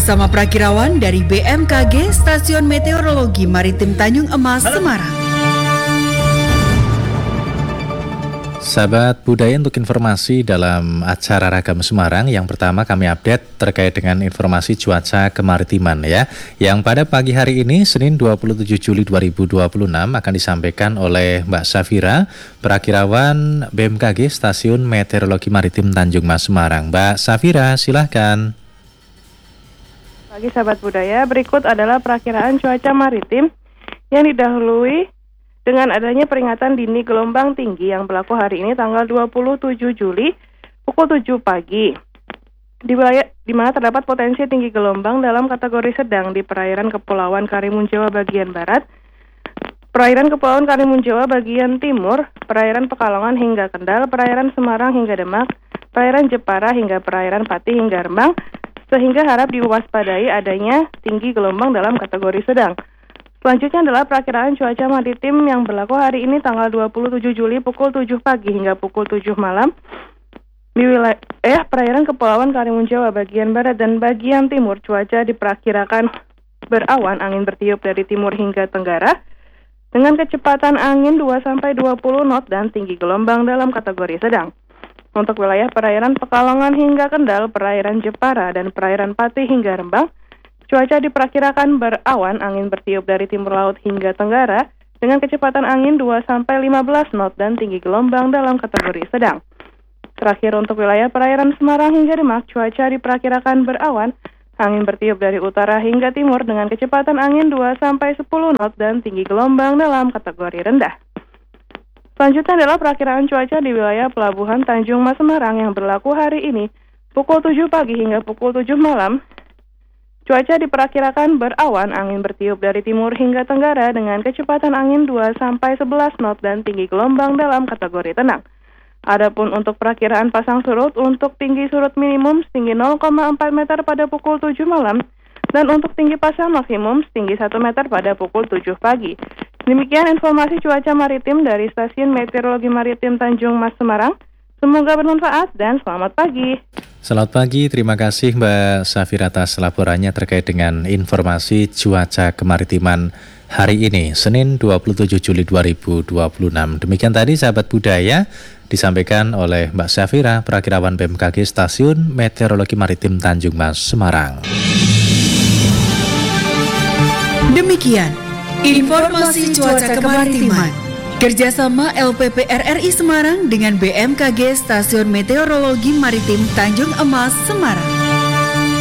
bersama Prakirawan dari BMKG Stasiun Meteorologi Maritim Tanjung Emas, Semarang. Sahabat budaya, untuk informasi dalam acara Ragam Semarang, yang pertama kami update terkait dengan informasi cuaca kemaritiman ya, yang pada pagi hari ini Senin 27 Juli 2026 akan disampaikan oleh Mbak Safira, Prakirawan BMKG Stasiun Meteorologi Maritim Tanjung Mas Semarang. Mbak Safira, silahkan. Bagi sahabat budaya, berikut adalah perakiraan cuaca maritim yang didahului dengan adanya peringatan dini gelombang tinggi yang berlaku hari ini tanggal 27 Juli pukul 7 pagi. Di wilayah di mana terdapat potensi tinggi gelombang dalam kategori sedang di perairan Kepulauan Karimun Jawa bagian barat, perairan Kepulauan Karimun Jawa bagian timur, perairan Pekalongan hingga Kendal, perairan Semarang hingga Demak, perairan Jepara hingga perairan Pati hingga Rembang, sehingga harap diwaspadai adanya tinggi gelombang dalam kategori sedang. Selanjutnya adalah perakiraan cuaca maritim yang berlaku hari ini tanggal 27 Juli pukul 7 pagi hingga pukul 7 malam. Di wilayah perairan Kepulauan Karimun Jawa bagian barat dan bagian timur, cuaca diperkirakan berawan, angin bertiup dari timur hingga tenggara dengan kecepatan angin 2-20 knot dan tinggi gelombang dalam kategori sedang. Untuk wilayah perairan Pekalongan hingga Kendal, perairan Jepara, dan perairan Pati hingga Rembang, cuaca diperkirakan berawan, angin bertiup dari timur laut hingga tenggara, dengan kecepatan angin 2-15 knot dan tinggi gelombang dalam kategori sedang. Terakhir untuk wilayah perairan Semarang hingga Demak, cuaca diperkirakan berawan, angin bertiup dari utara hingga timur dengan kecepatan angin 2-10 knot dan tinggi gelombang dalam kategori rendah. Selanjutnya adalah perakiraan cuaca di wilayah Pelabuhan Tanjung Mas Semarang yang berlaku hari ini pukul 7 pagi hingga pukul 7 malam. Cuaca diperkirakan berawan, angin bertiup dari timur hingga tenggara dengan kecepatan angin 2-11 knot dan tinggi gelombang dalam kategori tenang. Adapun untuk perakiraan pasang surut, untuk tinggi surut minimum setinggi 0,4 meter pada pukul 7 malam dan untuk tinggi pasang maksimum setinggi 1 meter pada pukul 7 pagi. Demikian informasi cuaca maritim dari Stasiun Meteorologi Maritim Tanjung Mas Semarang. Semoga bermanfaat dan selamat pagi. Selamat pagi, terima kasih Mbak Safira atas laporannya terkait dengan informasi cuaca kemaritiman hari ini, Senin 27 Juli 2026. Demikian tadi sahabat budaya disampaikan oleh Mbak Safira, Prakirawan BMKG Stasiun Meteorologi Maritim Tanjung Mas Semarang. Demikian informasi cuaca kemaritiman kerjasama LPP RRI Semarang dengan BMKG Stasiun Meteorologi Maritim Tanjung Emas, Semarang.